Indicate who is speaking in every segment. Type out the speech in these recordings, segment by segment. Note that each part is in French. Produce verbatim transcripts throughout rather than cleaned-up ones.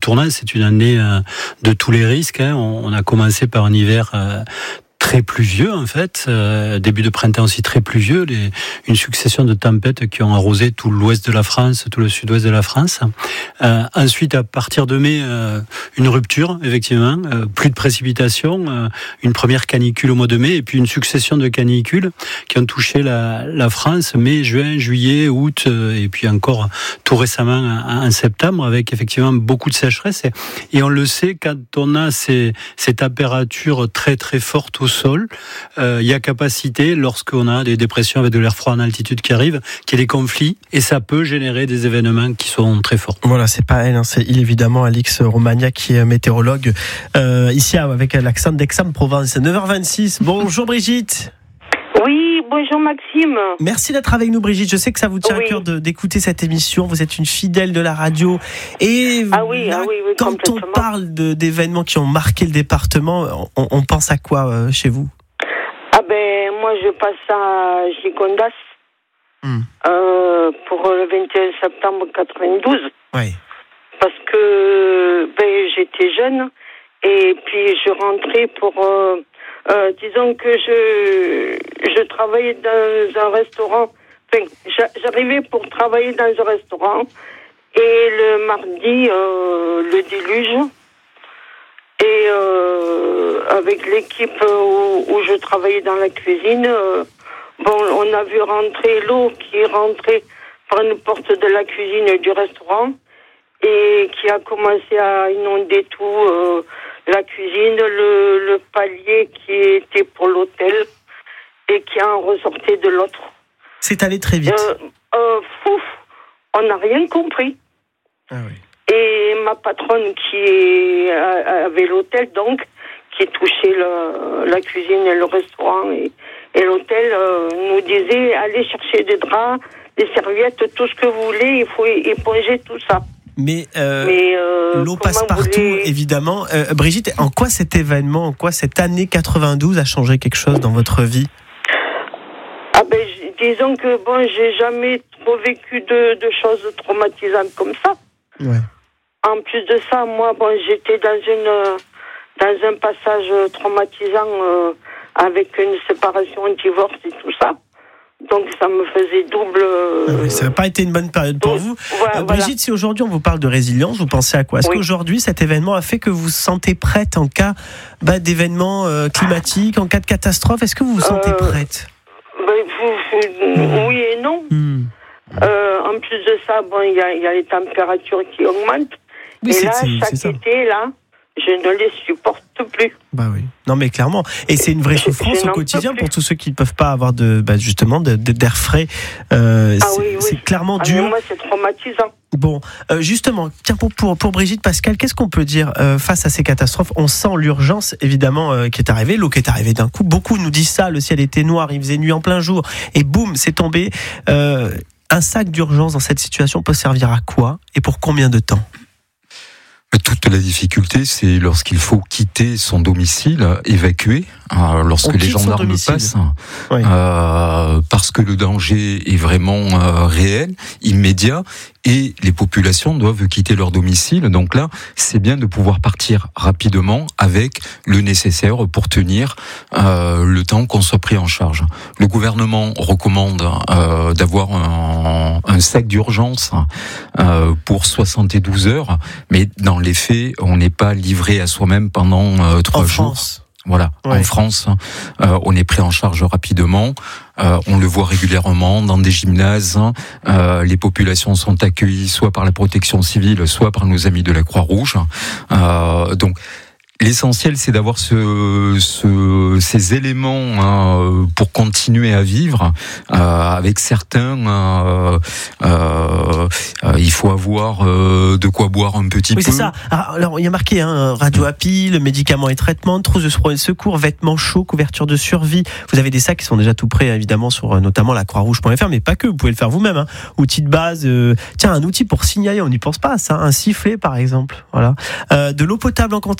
Speaker 1: tournant. C'est une année euh, de tous les risques. Hein. On, on a commencé par un hiver euh, très pluvieux en fait, euh, début de printemps aussi très pluvieux, les, une succession de tempêtes qui ont arrosé tout l'ouest de la France, tout le sud-ouest de la France. Euh, ensuite, à partir de mai, euh, une rupture, effectivement, euh, plus de précipitations, euh, une première canicule au mois de mai, et puis une succession de canicules qui ont touché la, la France, mai, juin, juillet, août, euh, et puis encore tout récemment en, en septembre, avec effectivement beaucoup de sécheresse. Et, et on le sait, quand on a ces, ces températures très très fortes au sol, euh, il y a capacité, lorsqu'on a des dépressions avec de l'air froid en altitude qui arrivent, qu'il y ait des conflits, et ça peut générer des événements qui sont très forts.
Speaker 2: Voilà, c'est pas elle, hein, c'est évidemment Alix Romagnac qui est météorologue euh, ici avec l'accent d'Aix-en-Provence. neuf heures vingt-six. Bonjour Brigitte.
Speaker 3: Oui, bonjour Maxime.
Speaker 2: Merci d'être avec nous Brigitte, je sais que ça vous tient oui. à cœur de, d'écouter cette émission, vous êtes une fidèle de la radio et
Speaker 3: ah oui,
Speaker 2: là,
Speaker 3: ah oui, oui,
Speaker 2: quand on parle de, d'événements qui ont marqué le département, on, on pense à quoi euh, chez vous?
Speaker 3: Ah ben moi je passe à Gigondas hum. euh, pour le vingt et un septembre quatre-vingt-douze.
Speaker 2: Oui.
Speaker 3: Parce que ben, j'étais jeune et puis je rentrais pour... Euh, Euh, disons que je je travaillais dans un restaurant. Enfin, j'arrivais pour travailler dans un restaurant et le mardi euh, le déluge et euh, avec l'équipe où, où je travaillais dans la cuisine, euh, bon, on a vu rentrer l'eau qui est rentrée par une porte de la cuisine du restaurant et qui a commencé à inonder tout. Euh, La cuisine, le, le palier qui était pour l'hôtel et qui en ressortait de l'autre.
Speaker 2: C'est allé très vite.
Speaker 3: Euh, euh, fouf, on n'a rien compris.
Speaker 2: Ah oui.
Speaker 3: Et ma patronne qui est, avait l'hôtel, donc, qui touchait le, la cuisine et le restaurant et, et l'hôtel, euh, nous disait, allez chercher des draps, des serviettes, tout ce que vous voulez, il faut éponger tout ça.
Speaker 2: Mais, euh, Mais euh, l'eau passe partout, voulez... évidemment. Euh, Brigitte, en quoi cet événement, en quoi cette année quatre-vingt-douze a changé quelque chose dans votre vie?
Speaker 3: Ah ben, disons que bon, j'ai jamais trop vécu de, de choses traumatisantes comme ça.
Speaker 2: Ouais.
Speaker 3: En plus de ça, moi, bon, j'étais dans une dans un passage traumatisant euh, avec une séparation, un divorce et tout ça. Donc ça me faisait double...
Speaker 2: Ah oui, ça n'a pas été une bonne période pour vous.
Speaker 3: Voilà,
Speaker 2: euh, Brigitte, voilà. Si aujourd'hui on vous parle de résilience, vous pensez à quoi? Est-ce oui. qu'aujourd'hui cet événement a fait que vous vous sentez prête en cas bah, d'événements euh, climatiques, en cas de catastrophe? Est-ce que vous vous sentez euh, prête?
Speaker 3: ben, vous, vous, mmh. Oui et non. Mmh. Euh, en plus de ça, bon, il y a, y a les températures qui augmentent. Oui, et c'est, là, c'est, chaque c'est été, là, je ne les supporte plus.
Speaker 2: Bah oui. Non mais clairement. Et c'est une vraie je, souffrance je au quotidien pour tous ceux qui ne peuvent pas avoir de, bah, justement de, de, d'air frais. Euh,
Speaker 3: ah
Speaker 2: c'est,
Speaker 3: oui, oui.
Speaker 2: c'est clairement
Speaker 3: ah,
Speaker 2: dur.
Speaker 3: Moi, c'est traumatisant.
Speaker 2: Bon, euh, justement, tiens pour, pour pour Brigitte, Pascal, qu'est-ce qu'on peut dire euh, face à ces catastrophes? On sent l'urgence évidemment euh, qui est arrivée, l'eau qui est arrivée d'un coup. Beaucoup nous disent ça. Le ciel était noir, il faisait nuit en plein jour, et boum, c'est tombé. Euh, un sac d'urgence dans cette situation peut servir à quoi et pour combien de temps?
Speaker 4: Toute la difficulté, c'est lorsqu'il faut quitter son domicile, évacuer, euh, lorsque les gendarmes passent, oui. euh, parce que le danger est vraiment euh, réel, immédiat, et les populations doivent quitter leur domicile. Donc là, c'est bien de pouvoir partir rapidement avec le nécessaire pour tenir euh, le temps qu'on soit pris en charge. Le gouvernement recommande euh, d'avoir un, un sac d'urgence euh, pour soixante-douze heures, mais dans les faits, on n'est pas livré à soi-même pendant euh, trois
Speaker 2: en
Speaker 4: jours.
Speaker 2: France.
Speaker 4: Voilà, ouais. En France, euh, on est pris en charge rapidement. Euh, on le voit régulièrement dans des gymnases. Euh, les populations sont accueillies soit par la protection civile, soit par nos amis de la Croix-Rouge. Euh, donc, l'essentiel, c'est d'avoir ce, ce, ces éléments hein, pour continuer à vivre. Euh, avec certains, euh, euh, euh, il faut avoir euh, de quoi boire un petit
Speaker 2: oui,
Speaker 4: peu.
Speaker 2: Oui, c'est ça. Alors, il y a marqué hein, radio à pile, médicaments et traitements, trousse de secours, vêtements chauds, couverture de survie. Vous avez des sacs qui sont déjà tout prêts, évidemment, sur notamment la croix rouge point f r, mais pas que. Vous pouvez le faire vous-même. Hein. Outils de base. Euh, tiens, un outil pour signaler. On n'y pense pas à ça. Un sifflet, par exemple. Voilà. Euh, de l'eau potable en quantité, une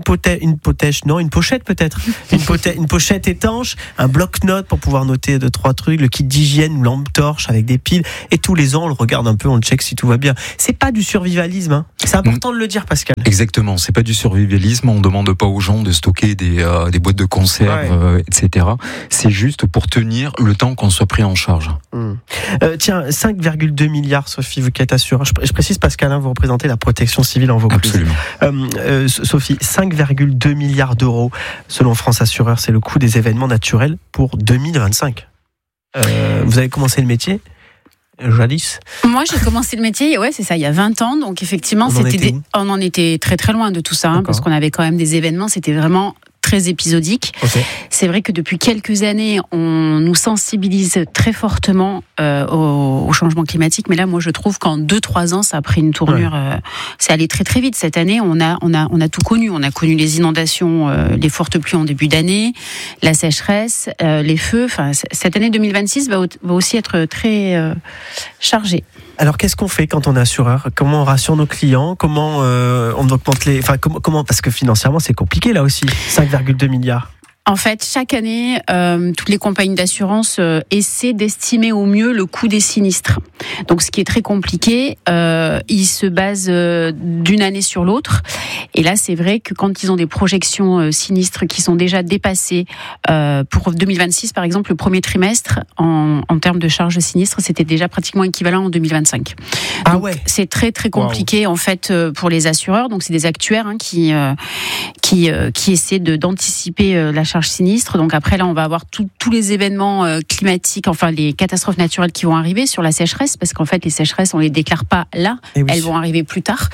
Speaker 2: pochette, une pochette, non, une pochette peut-être, une pochette, une pochette étanche, un bloc-notes pour pouvoir noter deux trois trucs, le kit d'hygiène, une lampe torche avec des piles, et tous les ans on le regarde un peu, on le check si tout va bien. C'est pas du survivalisme, hein. C'est important de le dire, Pascal.
Speaker 4: Exactement, c'est pas du survivalisme. On demande pas aux gens de stocker des, euh, des boîtes de conserve, ouais. euh, et cetera. C'est juste pour tenir le temps qu'on soit pris en charge.
Speaker 2: Mmh. Euh, tiens, cinq virgule deux milliards, Sophie, vous qui êtes assureur. Je, je précise, Pascal, hein, vous représentez la protection civile en Vaucluse.
Speaker 4: Absolument.
Speaker 2: Euh, euh, Sophie, cinq virgule deux milliards d'euros, selon France Assureur, c'est le coût des événements naturels pour deux mille vingt-cinq. Euh, vous avez commencé le métier jadis.
Speaker 5: Moi, j'ai commencé le métier, ouais, c'est ça, il y a vingt ans. Donc, effectivement,
Speaker 2: on
Speaker 5: c'était
Speaker 2: en,
Speaker 5: des... on en était très très loin de tout ça, hein, parce qu'on avait quand même des événements, c'était vraiment très épisodique. Okay. C'est vrai que depuis quelques années, on nous sensibilise très fortement euh, au, au changement climatique, mais là, moi, je trouve qu'en deux trois ans, ça a pris une tournure. Ouais. Euh, c'est allé très très vite. Cette année, on a on a on a tout connu. On a connu les inondations, euh, les fortes pluies en début d'année, la sécheresse, euh, les feux. Enfin, cette année deux mille vingt-six va, va aussi être très euh, chargée.
Speaker 2: Alors, qu'est-ce qu'on fait quand on est assureur ? Comment on rassure nos clients ? Comment euh, on augmente les... Enfin, comment, comment... Parce que financièrement, c'est compliqué, là aussi. cinq virgule deux milliards.
Speaker 5: En fait, chaque année, euh, toutes les compagnies d'assurance euh, essaient d'estimer au mieux le coût des sinistres. Donc, ce qui est très compliqué, euh, ils se basent euh, d'une année sur l'autre. Et là, c'est vrai que quand ils ont des projections euh, sinistres qui sont déjà dépassées, euh, pour deux mille vingt-six, par exemple, le premier trimestre, en, en termes de charges sinistres, c'était déjà pratiquement équivalent en deux mille vingt-cinq.
Speaker 2: Ah
Speaker 5: Donc,
Speaker 2: ouais.
Speaker 5: C'est très, très compliqué, wow. en fait, euh, pour les assureurs. Donc, c'est des actuaires hein, qui, euh, qui, euh, qui essaient de, d'anticiper euh, la charge sinistre. Donc après, là, on va avoir tous les événements euh, climatiques, enfin les catastrophes naturelles qui vont arriver sur la sécheresse, parce qu'en fait, les sécheresses, on les déclare pas là, oui. Elles vont arriver plus tard.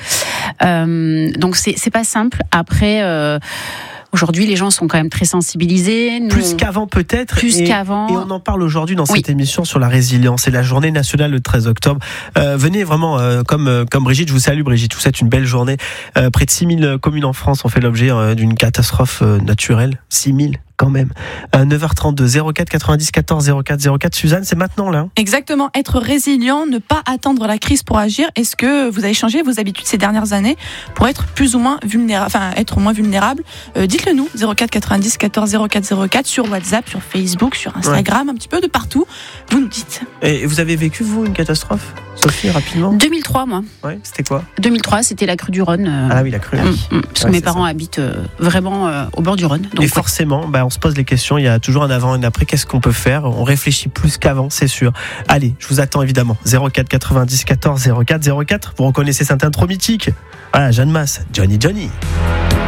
Speaker 5: Euh, donc c'est c'est pas simple. Après. Euh, Aujourd'hui, les gens sont quand même très sensibilisés. Nous,
Speaker 2: plus qu'avant peut-être.
Speaker 5: Plus
Speaker 2: et,
Speaker 5: qu'avant.
Speaker 2: Et on en parle aujourd'hui dans
Speaker 5: oui.
Speaker 2: cette émission sur la résilience. C'est la journée nationale le treize octobre. Euh, venez vraiment, euh, comme, euh, comme Brigitte, je vous salue Brigitte, je vous souhaite une belle journée. Euh, près de six mille communes en France ont fait l'objet euh, d'une catastrophe euh, naturelle. six mille quand même. Euh, neuf heures trente-deux, zéro quatre quatre-vingt-dix quatorze zéro quatre zéro quatre. Suzanne, c'est maintenant là.
Speaker 6: Exactement. Être résilient, ne pas attendre la crise pour agir. Est-ce que vous avez changé vos habitudes ces dernières années pour être plus ou moins vulnérable, enfin être moins vulnérable? euh, Dites-le nous, zéro quatre quatre-vingt-dix quatorze zéro quatre zéro quatre, sur WhatsApp, sur Facebook, sur Instagram, ouais. Un petit peu de partout. Vous nous dites.
Speaker 2: Et vous avez vécu, vous, une catastrophe, Sophie, rapidement?
Speaker 5: deux mille trois, moi.
Speaker 2: Ouais, c'était quoi?
Speaker 5: deux mille trois, c'était la crue du Rhône. Euh,
Speaker 2: ah oui, la crue.
Speaker 5: Euh, oui. Parce ouais, que mes parents ça. habitent euh, vraiment euh, au bord du Rhône. Donc,
Speaker 2: et forcément, bah, on se pose les questions. Il y a toujours un avant et un après. Qu'est-ce qu'on peut faire? On réfléchit plus qu'avant, c'est sûr. Allez, je vous attends évidemment. zéro quatre quatre-vingt-dix quatorze zéro quatre zéro quatre. Vous reconnaissez cette intro mythique? Voilà, Jeanne Masse, Johnny Johnny.